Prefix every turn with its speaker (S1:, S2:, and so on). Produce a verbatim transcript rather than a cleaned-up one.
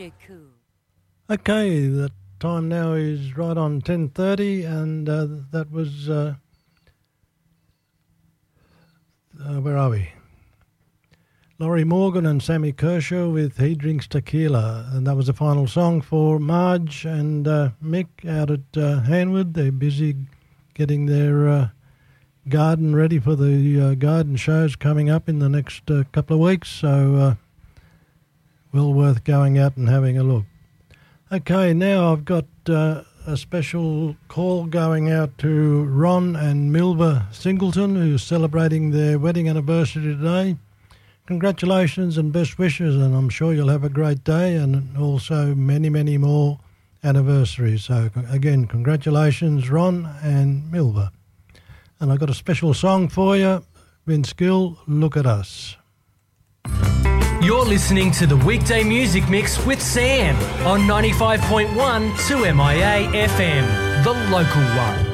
S1: D J Cool.
S2: Okay, the time now is right on ten thirty, and uh, that was, uh, uh, where are we? Laurie Morgan and Sammy Kershaw with He Drinks Tequila, and that was the final song for Marge and uh, Mick out at uh, Hanwood. They're busy getting their uh, garden ready for the uh, garden shows coming up in the next uh, couple of weeks, so uh, well worth going out and having a look. Okay, now I've got uh, a special call going out to Ron and Milva Singleton, who's celebrating their wedding anniversary today. Congratulations and best wishes, and I'm sure you'll have a great day and also many, many more anniversaries. So, again, congratulations, Ron and Milva. And I've got a special song for you, Vince Gill, Look at Us.
S3: You're listening to the Weekday Music Mix with Sam on ninety-five point one two M I A F M, the local one.